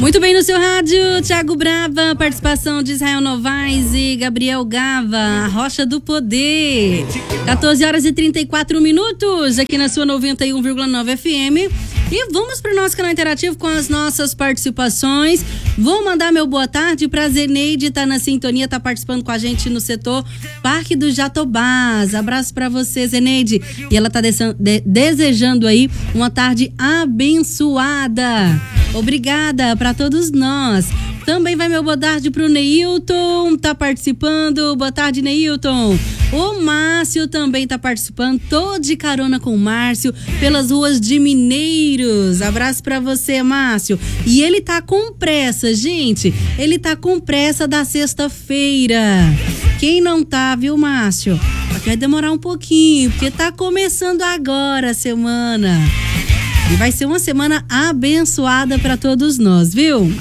Muito bem no seu rádio, Thiago Brava, participação de Israel Novaes e Gabriel Gava, a Rocha do Poder. 14 horas e 34 minutos aqui na sua 91,9 FM. E vamos para o nosso canal interativo com as nossas participações. Vou mandar meu boa tarde para Zeneide, tá na sintonia, tá participando com a gente no setor Parque do Jatobás. Abraço para você, Zeneide. E ela tá desejando aí uma tarde abençoada. Obrigada para todos nós. Também vai meu boa tarde pro Neilton, tá participando. Boa tarde, Neilton. O Márcio também tá participando. Tô de carona com o Márcio pelas ruas de Mineiros. Abraço pra você, Márcio. E ele tá com pressa, gente. Ele tá com pressa da sexta-feira. Quem não tá, viu, Márcio? Vai demorar um pouquinho, porque tá começando agora a semana. E vai ser uma semana abençoada pra todos nós, viu?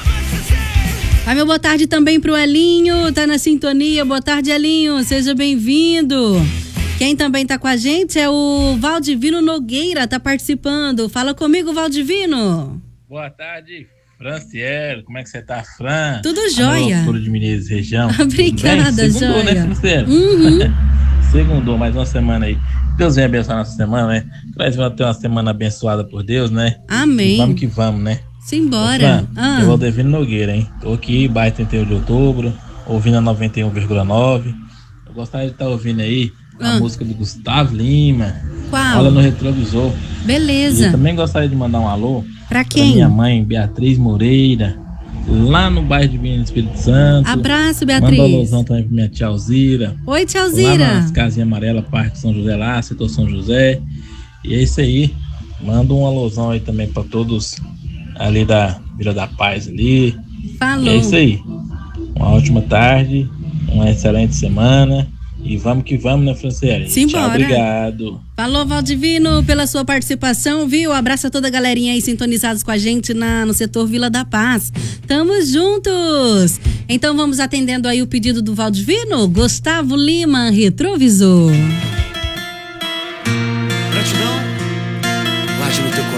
Vai meu boa tarde também pro Elinho, tá na sintonia. Boa tarde, Elinho, seja bem-vindo. Quem também tá com a gente é o Valdivino Nogueira, tá participando. Fala comigo, Valdivino. Boa tarde, Franciele. Como é que você tá, Fran? Tudo jóia. De Mineiros região. Obrigada, Segundou, jóia. Né, Franciele? Segundou, mais uma semana aí. Deus venha abençoar nossa semana, né? Nós vamos ter uma semana abençoada por Deus, né? Amém. E vamos que vamos, né? Simbora. Eu vou Valdivino Nogueira, hein? Tô aqui, bairro 31 de outubro, ouvindo a 91,9. Eu gostaria de estar ouvindo aí a música do Gustavo Lima. Qual? Olha no retrovisor. Beleza. E também gostaria de mandar um alô pra quem? Pra minha mãe, Beatriz Moreira, lá no bairro de Minas Espírito Santo. Abraço, Beatriz. Manda um alôzão também pra minha tia Alzira. Oi, tia Alzira. Lá nas Casinhas Amarelas, Parque São José lá, setor São José. E é isso aí. Manda um alôzão aí também pra todos ali da Vila da Paz ali. Falou. E é isso aí. Uma ótima tarde, uma excelente semana. E vamos que vamos, né, Franciele? Simbora. Tchau, obrigado. Falou, Valdivino, pela sua participação, viu? Abraço a toda a galerinha aí sintonizados com a gente no setor Vila da Paz. Tamo juntos! Então vamos atendendo aí o pedido do Valdivino. Gustavo Lima, Retrovisor. Gratidão, guarde no teu coração.